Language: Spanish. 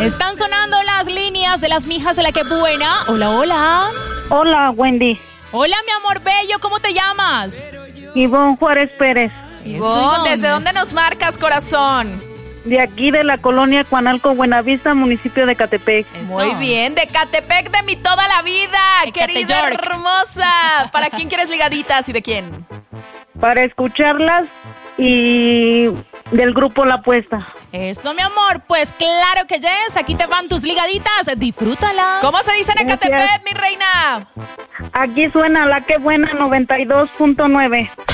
Están sonando las líneas de las mijas de la que buena. Hola, hola. Hola, Wendy. Hola, mi amor bello, ¿cómo te llamas? Ivonne Juárez Pérez. Ivonne, ¿desde dónde nos marcas, corazón? De aquí de la colonia Cuanalco, Buenavista, municipio de Catepec. Eso. Muy bien, de Catepec de mi toda la vida, querida York. hermosa. ¿Para quién quieres ligaditas y de quién? Para escucharlas y del grupo La Apuesta. Eso, mi amor, pues claro que yes. Aquí te van tus ligaditas, disfrútalas. ¿Cómo se dice en Gracias. Ecatepec, mi reina? Aquí suena La Que Buena 92.9.